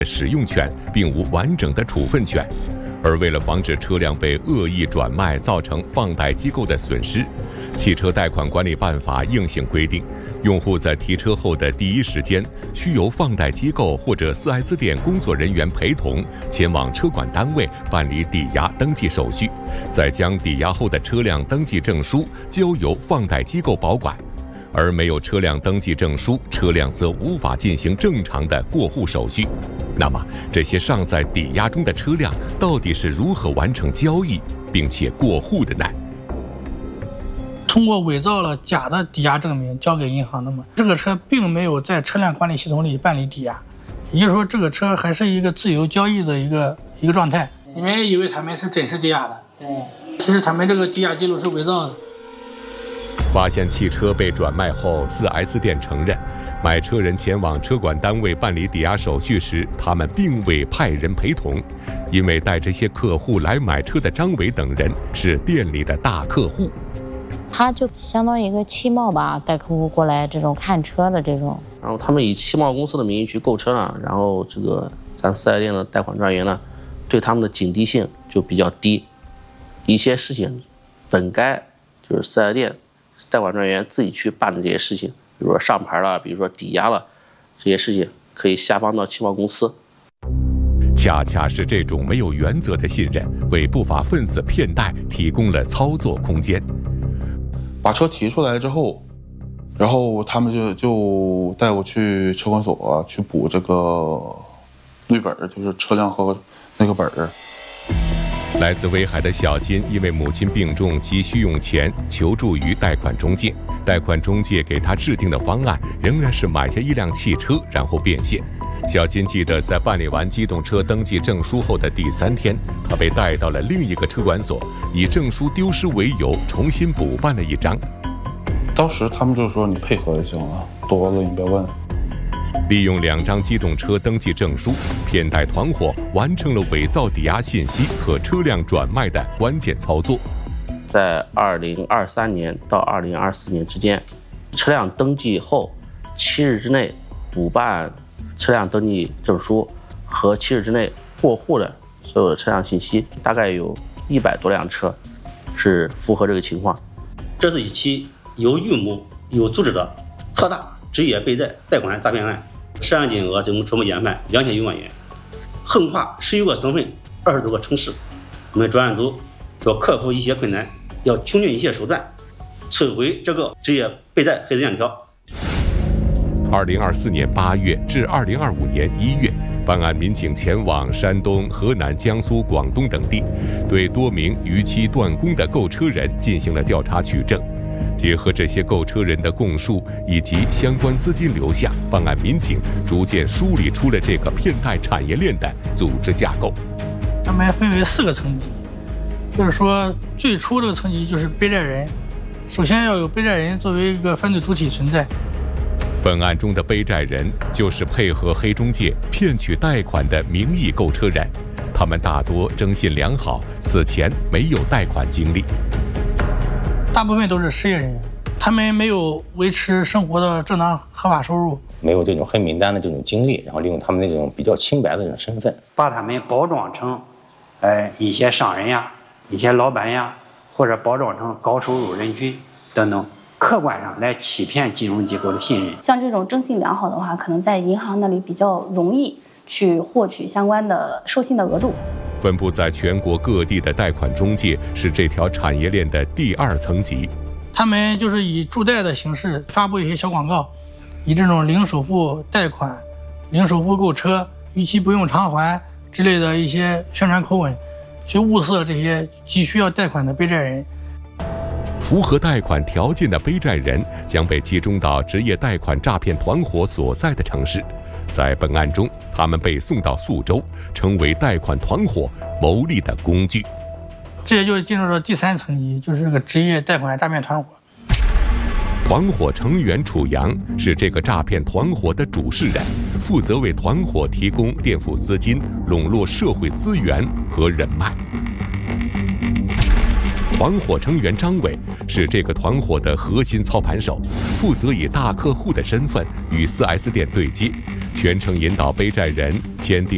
使用权，并无完整的处分权。而为了防止车辆被恶意转卖造成放贷机构的损失，汽车贷款管理办法硬性规定，用户在提车后的第一时间，需由放贷机构或者4S店工作人员陪同前往车管单位办理抵押登记手续，再将抵押后的车辆登记证书交由放贷机构保管。而没有车辆登记证书，车辆则无法进行正常的过户手续。那么，这些尚在抵押中的车辆到底是如何完成交易并且过户的呢？ 通过伪造了假的抵押证明交给银行的嘛，这个车并没有在车辆管理系统里办理抵押，也就是说，这个车还是一个自由交易的一个状态。你们也以为他们是真实抵押的，对，其实他们这个抵押记录是伪造的。 发现汽车被转卖后，4S店承认，买车人前往车管单位办理抵押手续时，他们并未派人陪同，因为带这些客户来买车的张伟等人是店里的大客户。 他就相当于一个汽贸吧，带客户过来这种看车的这种。 然后他们以汽贸公司的名义去购车了，然后这个咱4S店的贷款专员呢，对他们的警惕性就比较低，一些事情本该就是4S店贷款专员自己去办的这些事情，比如说上牌了，比如说抵押了，这些事情可以下放到汽贸公司。 恰恰是这种没有原则的信任，为不法分子骗贷提供了操作空间。 把车提出来之后，然后他们就带我去车管所去补这个绿本，就是车辆和那个本儿。 来自威海的小金因为母亲病重急需用钱，求助于贷款中介。贷款中介给他制定的方案仍然是买下一辆汽车，然后变现。小金记得，在办理完机动车登记证书后的第3天，他被带到了另一个车管所，以证书丢失为由重新补办了一张。 当时他们就说你配合就行了，多了你别问。 利用2张机动车登记证书，骗贷团伙完成了伪造抵押信息和车辆转卖的关键操作。 在2023年到2024年之间，车辆登记后7日之内补办车辆登记证书和7日之内过户的所有的车辆信息，大概有100多辆车是符合这个情况。 这是一起有预谋、有组织的特大职业背债贷款诈骗案，涉案金额总初步研判2000余万元，横跨11个省份、20多个城市。我们专案组要克服一些困难，要穷尽一些手段，摧毁这个职业背债黑色链条。 2024年8月至2025年1月，办案民警前往山东、河南、江苏、广东等地，对多名逾期断供的购车人进行了调查取证。结合这些购车人的供述以及相关资金流向，办案民警逐渐梳理出了这个骗贷产业链的组织架构。 他们分为4个层级，就是说最初这个层级就是背债人，首先要有背债人作为一个犯罪主体存在。 本案中的背债人就是配合黑中介骗取贷款的名义购车人，他们大多征信良好，此前没有贷款经历。 大部分都是失业人员，他们没有维持生活的正当合法收入， 没有这种黑名单的这种经历，然后利用他们那种比较清白的这种身份， 把他们包装成一些商人呀、一些老板呀，或者包装成高收入人群等等，客观上来欺骗金融机构的信任。 像这种征信良好的话，可能在银行那里比较容易去获取相关的授信的额度。 分布在全国各地的贷款中介是这条产业链的第2层级。 他们就是以助贷的形式发布一些小广告，以这种零首付贷款、零首付购车、逾期不用偿还之类的一些宣传口吻，去物色这些急需要贷款的背债人。 符合贷款条件的背债人将被集中到职业贷款诈骗团伙所在的城市。在本案中，他们被送到宿州，成为贷款团伙牟利的工具。 这也就进入了第3层级，就是这个职业贷款诈骗团伙。 团伙成员楚阳是这个诈骗团伙的主事人，负责为团伙提供垫付资金、笼络社会资源和人脉。团伙成员张伟是这个团伙的核心操盘手，负责以大客户的身份与4S店对接，全程引导背债人签订